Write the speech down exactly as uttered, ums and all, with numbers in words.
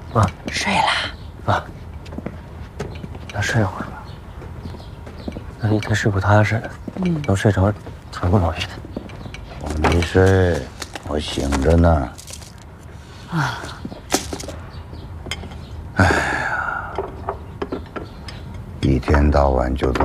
妈， 睡了。 妈，再睡一会儿吧。那一天睡不踏实，嗯，都睡着挺不容易的。 我没睡，我醒着呢。 啊。 哎呀，一天到晚就这